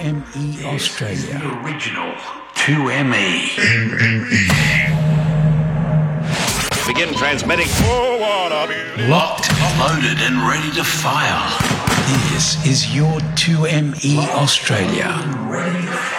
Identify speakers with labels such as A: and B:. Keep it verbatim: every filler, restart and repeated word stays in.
A: M E Australia.
B: The original two M E.
C: Begin transmitting.
A: Locked,
B: Loaded and ready to fire.
A: this is your two M E Australia.